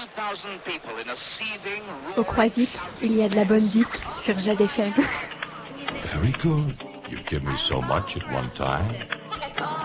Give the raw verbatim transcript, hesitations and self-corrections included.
Au Croisic, il y a de la bonne zik sur Jade F M. Very good. You give me so much at one time.